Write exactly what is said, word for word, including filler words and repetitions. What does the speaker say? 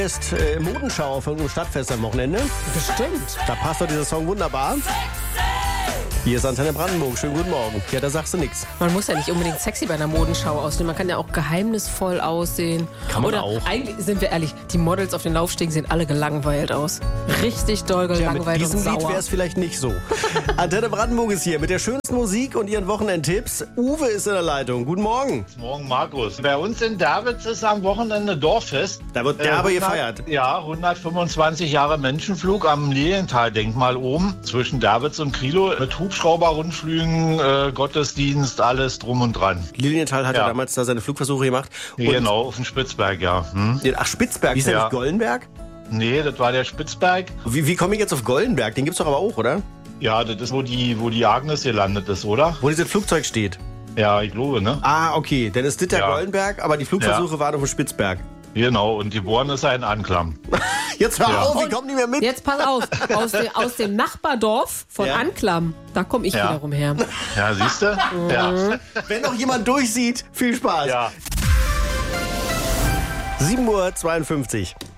Ist äh, Modenschau von einem Stadtfest am Wochenende. Bestimmt. Da passt doch dieser Song wunderbar. Hier ist Antenne Brandenburg. Schönen guten Morgen. Ja, da sagst du nichts. Man muss ja nicht unbedingt sexy bei einer Modenschau aussehen. Man kann ja auch geheimnisvoll aussehen. Kann man Oder auch. Eigentlich, sind wir ehrlich, die Models auf den Laufstegen sehen alle gelangweilt aus. Richtig doll Tja, mit gelangweilt diesem und Lied sauer. wäre es vielleicht nicht so. Antenne Brandenburg ist hier mit der schönsten Musik und ihren Wochenendtipps. Uwe ist in der Leitung. Guten Morgen. Morgen, Markus. Bei uns in Davids ist am Wochenende Dorffest. Da wird derbe hundert gefeiert. Ja, hundertfünfundzwanzig Jahre Menschenflug am Lilienthal-Denkmal oben zwischen Davids und Krilo mit Hubschrauber-Rundflügen, äh, Gottesdienst, alles drum und dran. Lilienthal hat ja. Ja. damals da seine Flugversuche gemacht. Und Genau, auf dem Spitzberg, ja. Hm? Ach, Spitzberg. Ist der Ja. nicht Gollenberg? Nee, das war der Spitzberg. Wie, wie komme ich jetzt auf Gollenberg? Den gibt's doch aber auch, oder? Ja, das ist, wo die, wo die Agnes gelandet ist, oder? Wo dieses Flugzeug steht. Ja, ich glaube, ne? Ah, okay. Dann ist das der Ja. Gollenberg, aber die Flugversuche waren auf dem Spitzberg. Genau, und geboren ist er in Anklam. Jetzt hör Ja. auf, ich Und komm nicht mehr mit. Jetzt pass auf, aus, de, aus dem Nachbardorf von Ja. Anklam, da komme ich Ja. wiederum her. Ja, siehst du? Ja. Wenn noch jemand durchsieht, viel Spaß. ja. sieben Uhr zweiundfünfzig.